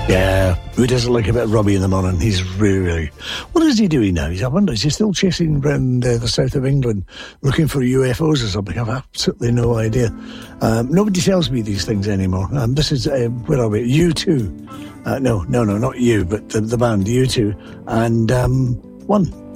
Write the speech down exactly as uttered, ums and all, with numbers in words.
Yeah, who doesn't like a bit of Robbie in the morning? He's really, really... What is he doing now? He's, I wonder, is he still chasing around uh, the south of England looking for U F Os or something? I've absolutely no idea. Um, nobody tells me these things anymore. Um, this is, uh, where are we? U two. Uh, no, no, no, not you, but the, the band U two. And um, One.